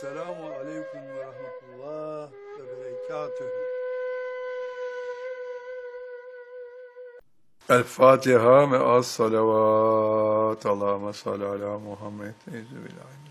Selamun aleyküm ve rahmetullah ve berekatühü. El Fatiha ve as salavat. Allahümme salli ala Muhammed. Euzubillahimineşşeytanirracim.